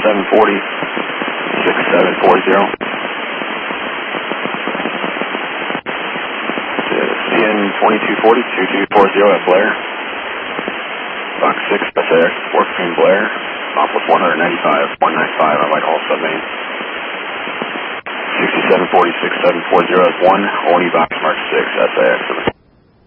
6740. CN 2240, 2240 at Blair. Box 6, SAX, Fort Green Blair. Office 195, 195 at Whitehall Submain. 6740, 6740 at 1, Only box mark 6, SAX.